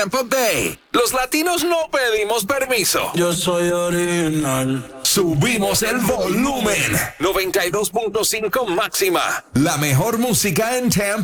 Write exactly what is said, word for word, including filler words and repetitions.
Tampa Bay. Los latinos no pedimos permiso. Yo soy original. Subimos el volumen. noventa y dos punto cinco máxima. La mejor música en Tampa.